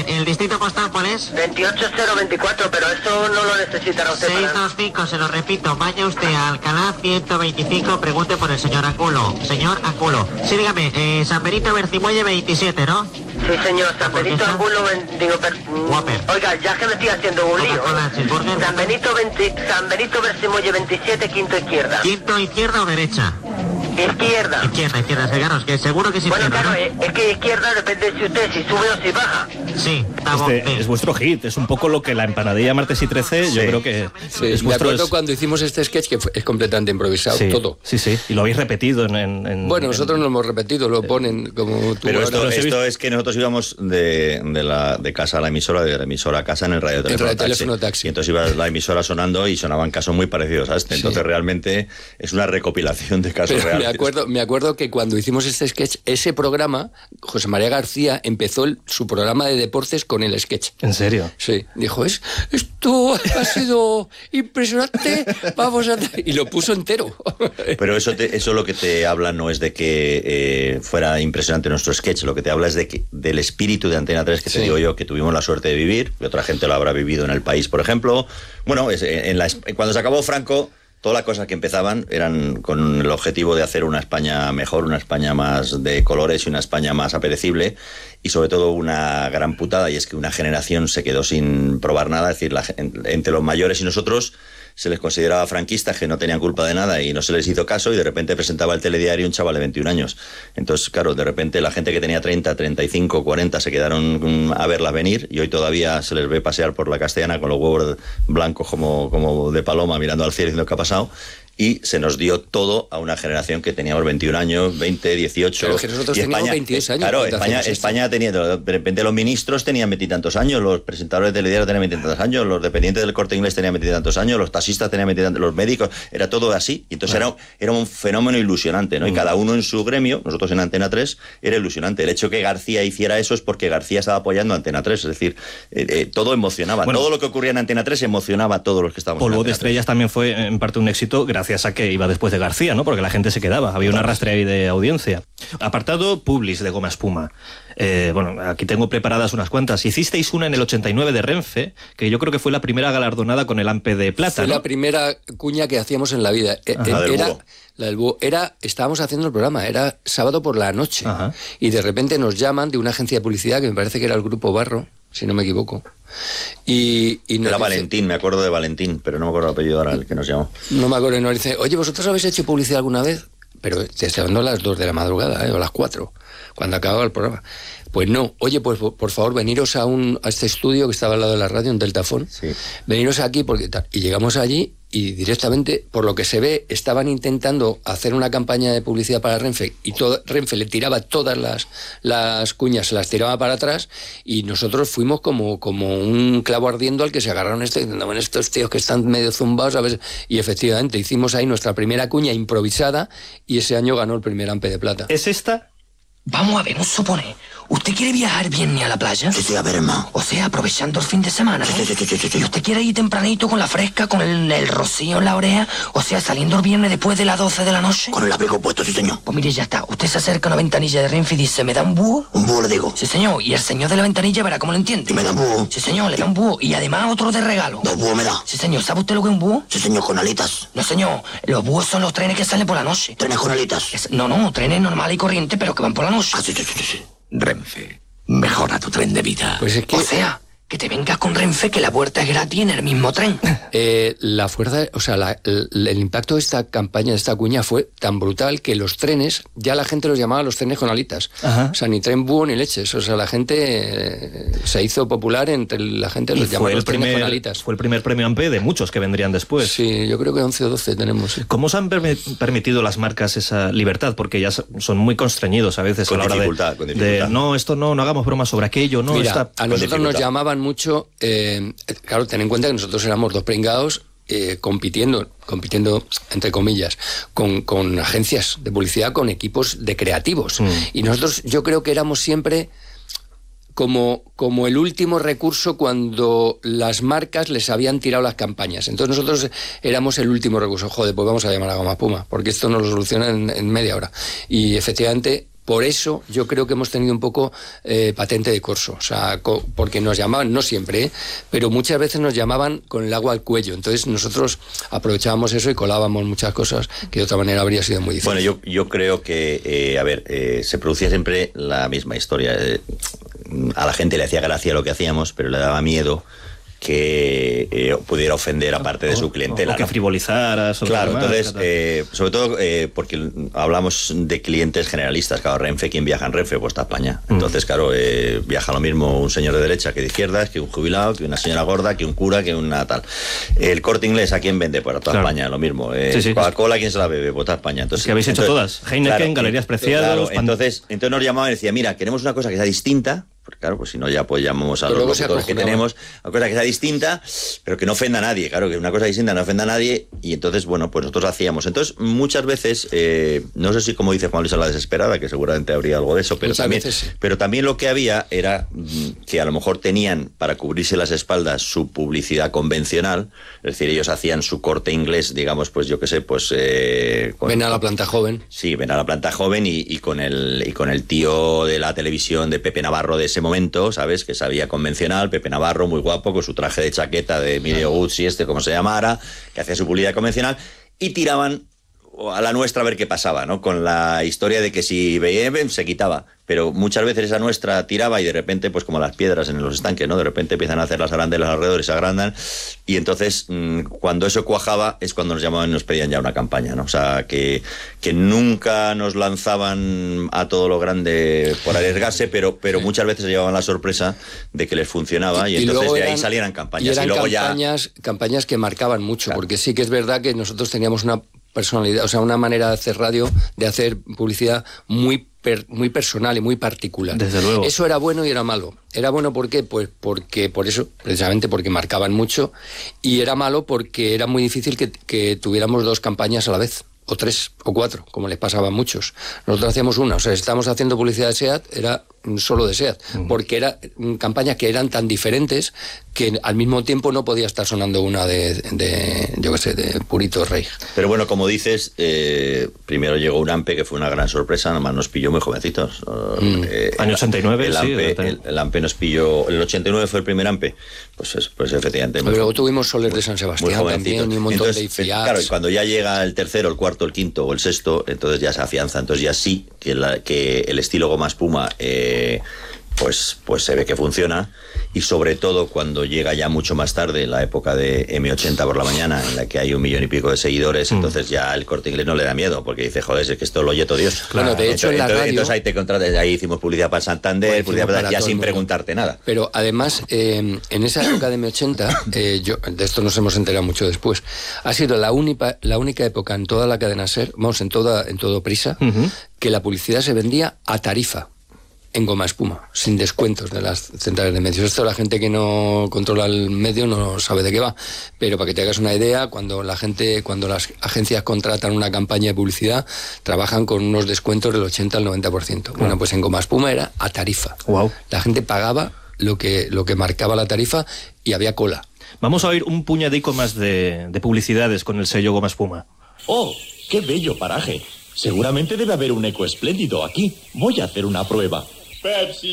bien. ¿El distrito postal cuál es? 28024, pero eso no lo necesitará usted. 625, se lo repito. Vaya usted a Alcalá 125, pregunte por el señor Aculo. Señor Aculo. Sí, dígame, San Benito Bercimuelle 27, ¿no? Sí, señor, San Benito Angulo, oiga, ya que me estoy haciendo un lío. San Benito Bercimuelle 27, quinto izquierda. ¿Quinto izquierda o derecha? Izquierda. Izquierda, Segaros, que seguro que es izquierda. Bueno, claro, ¿no? Es que izquierda depende si usted si sube o si baja. Sí, es vuestro hit, es un poco lo que la empanadilla martes y 13, yo creo que es vuestro... Me acuerdo cuando hicimos este sketch que es completamente improvisado, todo. Sí, y lo habéis repetido en Bueno, nosotros no lo hemos repetido, lo ponen como... Pero esto es que nosotros íbamos de casa a la emisora, de la emisora a casa en el radioteléfono taxi. Y entonces iba la emisora sonando y sonaban casos muy parecidos a este. Entonces realmente es una recopilación de casos reales. Me acuerdo que cuando hicimos este sketch, ese programa, José María García empezó su programa de deportes con el sketch. ¿En serio? Sí. Dijo, esto ha sido impresionante, vamos a... Y lo puso entero. Pero eso lo que te habla no es de que fuera impresionante nuestro sketch, lo que te habla es del espíritu de Antena 3 que te digo yo, que tuvimos la suerte de vivir, que otra gente lo habrá vivido en El País, por ejemplo. Bueno, cuando se acabó Franco... Todas las cosas que empezaban eran con el objetivo de hacer una España mejor, una España más de colores y una España más apetecible, y sobre todo una gran putada, y es que una generación se quedó sin probar nada, es decir, entre los mayores y nosotros se les consideraba franquistas que no tenían culpa de nada y no se les hizo caso, y de repente presentaba el telediario un chaval de 21 años. Entonces, claro, de repente la gente que tenía 30, 35, 40 se quedaron a verla venir, y hoy todavía se les ve pasear por la Castellana con los huevos blancos como de paloma mirando al cielo diciendo qué ha pasado. Y se nos dio todo a una generación que teníamos 21 años, 20, 18... Pero que nosotros teníamos 22 años. Claro, España tenía... De repente los ministros tenían 20 y tantos años, los presentadores de telediario tenían 20 y tantos años, los dependientes del Corte Inglés tenían 20 y tantos años, los taxistas tenían 20 y tantos, los médicos... Era todo así. Y entonces era un fenómeno ilusionante, ¿no? Y cada uno en su gremio, nosotros en Antena 3, era ilusionante. El hecho que García hiciera eso es porque García estaba apoyando a Antena 3. Es decir, todo emocionaba. Bueno, todo lo que ocurría en Antena 3 emocionaba a todos los que estábamos en Antena 3. Polvo de Estrellas también fue en parte un éxito gracias a que iba después de García, ¿no? Porque la gente se quedaba, había un arrastre ahí de audiencia. Apartado Publis de Goma Espuma. Bueno, aquí tengo preparadas unas cuantas. Hicisteis una en el 89 de Renfe, que yo creo que fue la primera galardonada con el Ampe de Plata, fue, ¿no? La primera cuña que hacíamos en la vida. La del búho. Estábamos haciendo el programa, era sábado por la noche. Ajá. Y de repente nos llaman de una agencia de publicidad, que me parece que era el Grupo Barro, si no me equivoco. Y era Valentín, me acuerdo de Valentín, pero no me acuerdo el apellido ahora, el que nos llamó. No me acuerdo, y nos dice, oye, ¿vosotros habéis hecho publicidad alguna vez? Pero te estoy hablando a las 2 de la madrugada, o a las 4, cuando acababa el programa. Pues no, oye, pues por favor, veniros a este estudio que estaba al lado de la radio, en Deltafón. Sí. Veniros aquí, porque tal. Y llegamos allí y directamente, por lo que se ve, estaban intentando hacer una campaña de publicidad para Renfe, y Renfe le tiraba todas las cuñas, se las tiraba para atrás, y nosotros fuimos como un clavo ardiendo al que se agarraron diciendo, bueno, estos tíos que están medio zumbados, a veces. Y efectivamente, hicimos ahí nuestra primera cuña improvisada, y ese año ganó el primer Ampe de Plata. ¿Es esta? Vamos a ver, nos supone. ¿Usted quiere viajar viernes a la playa? Sí, a ver, hermano. O sea, aprovechando el fin de semana, ¿eh? Sí. ¿Y usted quiere ir tempranito con la fresca, con el rocío en la oreja? O sea, saliendo el viernes después de las 12 de la noche. Con el abrigo puesto, sí, señor. Pues mire, ya está. Usted se acerca a una ventanilla de Renfe y dice, ¿me da un búho? Un búho le digo. Sí, señor. Y el señor de la ventanilla verá cómo lo entiende. ¿Y me da un búho? Sí, señor, le da un búho. Y además otro de regalo. 2 búhos me da. Sí, señor. ¿Sabe usted lo que es un búho? Sí, señor, con alitas. No, señor. Los búhos son los trenes que salen por la noche. ¿Trenes con alitas? No, trenes normales y corrientes, pero que van por la noche. Ah, sí. Renfe, mejora tu tren de vida. Pues es que... O sea, que te vengas con Renfe, que la puerta es gratis en el mismo tren. La fuerza, o sea, el impacto de esta campaña, de esta cuña, fue tan brutal que los trenes, ya la gente los llamaba los trenes con alitas. Ajá. O sea, ni tren búho ni leches. O sea, la gente se hizo popular entre la gente, los llamaba los trenes con alitas. Fue el primer premio Ampe de muchos que vendrían después. Sí, yo creo que 11 o 12 tenemos. Sí. ¿Cómo os han permitido las marcas esa libertad? Porque ya son muy constreñidos a veces a la hora de no, esto no hagamos bromas sobre aquello. No. Mira, a nosotros nos llamaban mucho, claro, ten en cuenta que nosotros éramos dos pringados compitiendo entre comillas con agencias de publicidad, con equipos de creativos, y nosotros, yo creo que éramos siempre como el último recurso cuando las marcas les habían tirado las campañas. Entonces nosotros éramos el último recurso. Joder, pues vamos a llamar a Goma Espuma, porque esto nos lo soluciona en media hora. Y efectivamente Por eso yo creo que hemos tenido un poco patente de corso, o sea, porque nos llamaban, no siempre, pero muchas veces nos llamaban con el agua al cuello. Entonces nosotros aprovechábamos eso y colábamos muchas cosas que de otra manera habría sido muy difícil. Bueno, yo creo que, se producía siempre la misma historia. A la gente le hacía gracia lo que hacíamos, pero le daba miedo que pudiera ofender a parte de su clientela. O que frivolizara sobre Claro, la entonces, marca, sobre todo porque hablamos de clientes generalistas. Claro, Renfe, ¿quién viaja en Renfe? Pues toda España. Entonces, claro, viaja lo mismo un señor de derecha que de izquierdas, que un jubilado, que una señora gorda, que un cura, que una tal. El Corte Inglés, ¿a quién vende? Pues a toda España, lo mismo. Coca-Cola, ¿quién se la bebe? Pues toda España. Entonces, que habéis hecho todas. Heineken, Galerías Preciados... Claro, entonces nos llamaban y decía, mira, queremos una cosa que sea distinta. Porque claro, pues si no ya pues llamamos a los locutores que tenemos, una cosa que sea distinta, pero que no ofenda a nadie, claro, que una cosa distinta no ofenda a nadie, y entonces, bueno, pues nosotros hacíamos. Entonces, muchas veces, no sé si como dice Juan Luis a la desesperada, que seguramente habría algo de eso, pero también lo que había era que a lo mejor tenían para cubrirse las espaldas su publicidad convencional, es decir, ellos hacían su Corte Inglés, digamos, pues yo qué sé, pues... ven a la planta joven. Sí, ven a la planta joven y con el tío de la televisión de Pepe Navarro de ese momento, ¿sabes? Que sabía convencional, Pepe Navarro, muy guapo, con su traje de chaqueta de Emilio Guzzi, como se llamara, que hacía su publicidad convencional, y tiraban a la nuestra a ver qué pasaba, ¿no? Con la historia de que si veía, se quitaba. Pero muchas veces esa nuestra tiraba y de repente, pues como las piedras en los estanques, ¿no? De repente empiezan a hacer las arandelas alrededor y se agrandan. Y entonces, cuando eso cuajaba, es cuando nos llamaban y nos pedían ya una campaña, ¿no? O sea, que nunca nos lanzaban a todo lo grande por arriesgarse, pero muchas veces se llevaban la sorpresa de que les funcionaba y entonces de ahí salieran campañas. Y luego campañas, campañas que marcaban mucho, claro. Porque sí que es verdad que nosotros teníamos una personalidad, o sea, una manera de hacer radio, de hacer publicidad muy personal y muy particular. Desde luego. Eso era bueno y era malo. Era bueno ¿por qué? Pues porque por eso, precisamente porque marcaban mucho, y era malo porque era muy difícil que tuviéramos dos campañas a la vez, o tres, o cuatro, como les pasaba a muchos. Nosotros hacíamos una, o sea, estábamos haciendo publicidad de SEAT, era solo de SEAT, porque eran campañas que eran tan diferentes que al mismo tiempo no podía estar sonando una yo qué sé, de Purito Rey. Pero bueno, como dices, primero llegó un AMPE que fue una gran sorpresa, nomás nos pilló muy jovencitos. Año 89, el AMPE nos pilló, el 89 fue el primer AMPE, pues efectivamente. Pero luego tuvimos Soler de San Sebastián también, y un montón de IFIAs. Claro, y cuando ya llega el tercero, el cuarto, el quinto o el sexto, entonces ya se afianza, entonces ya sí que el estilo goma espuma pues se ve que funciona, y sobre todo cuando llega ya mucho más tarde la época de M80 por la mañana, en la que hay 1 millón y pico de seguidores, entonces ya el Corte Inglés no le da miedo, porque dice, joder, es que esto lo oye todo Dios. Claro, bueno, de hecho en la radio... Entonces ahí te contratas, ahí hicimos publicidad para Santander, publicidad para ya sin preguntarte nada. Pero además, en esa época de M80, de esto nos hemos enterado mucho después, ha sido la única época en toda la cadena SER, vamos, en todo Prisa, que la publicidad se vendía a tarifa, en goma espuma, sin descuentos de las centrales de medios. Esto la gente que no controla el medio no sabe de qué va, pero para que te hagas una idea, cuando las agencias contratan una campaña de publicidad, trabajan con unos descuentos del 80 al 90%. Wow. Bueno, pues en goma espuma era a tarifa. Wow. La gente pagaba lo que marcaba la tarifa y había cola. Vamos a oír un puñadico más de publicidades con el sello goma espuma. ¡Oh, qué bello paraje! Seguramente debe haber un eco espléndido aquí. Voy a hacer una prueba. Pepsi.